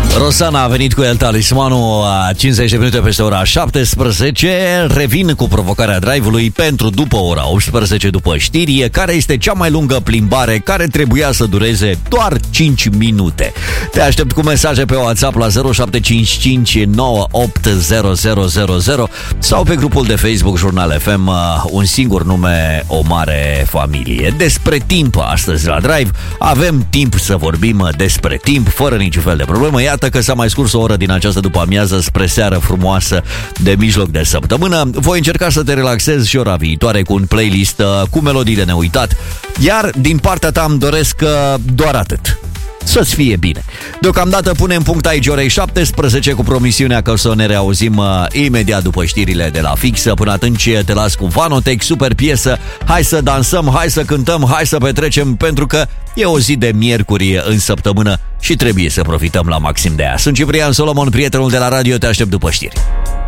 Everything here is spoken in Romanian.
Rosana a venit cu el, Talismanul, 50 de minute peste ora 17. Revin cu provocarea drive-ului pentru după ora 18, după știri. Care este cea mai lungă plimbare care trebuia să dureze doar 5 minute? Te aștept cu mesaje pe WhatsApp la 0755 980000 sau pe grupul de Facebook Jurnal FM, un singur nume, o mare familie. Despre timp astăzi la Drive. Avem timp să vorbim despre timp fără niciun fel de problemă. Iată că s-a mai scurs o oră din această după-amiază spre seară frumoasă de mijloc de săptămână. Voi încerca să te relaxez și ora viitoare cu un playlist cu melodii de neuitat. Iar din partea ta îmi doresc doar atât: să-ți fie bine. Deocamdată punem punct aici orei 17 cu promisiunea că o să ne reauzim imediat după știrile de la Fix. Până atunci te las cu Vanotech, super piesă. Hai să dansăm, hai să cântăm, hai să petrecem, pentru că e o zi de miercuri în săptămână și trebuie să profităm la maxim de ea. Sunt Ciprian Solomon, prietenul de la radio, te aștept după știri.